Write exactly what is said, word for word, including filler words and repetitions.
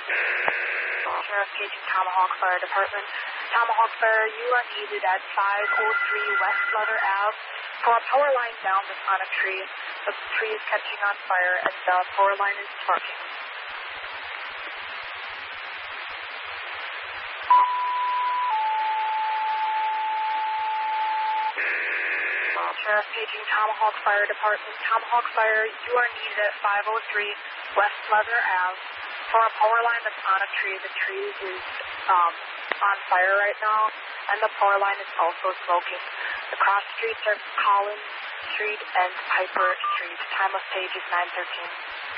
Sheriff paging Tomahawk Fire Department. Tomahawk Fire, you are needed at five oh three West Leather Ave for a power line down that's on a tree. The tree is catching on fire and the power line is sparking. Sheriff paging Tomahawk Fire Department. Tomahawk Fire, you are needed at five oh three West Leather Ave for a power line that's on a tree. The tree is um, on fire right now, and the power line is also smoking. The cross streets are Collins Street and Piper Street. Time of page is nine thirteen.